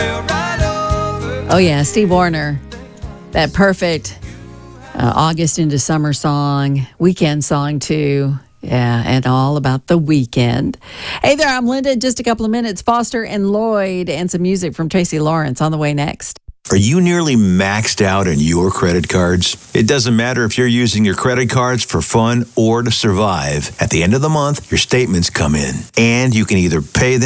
Oh, yeah, Steve Wariner. That perfect August into summer song, weekend song, too. Yeah, and all about the weekend. Hey there, I'm Linda. In just a couple of minutes, Foster and Lloyd and some music from Tracy Lawrence on the way next. Are you nearly maxed out on your credit cards? It doesn't matter if you're using your credit cards for fun or to survive. At the end of the month, your statements come in, and you can either pay them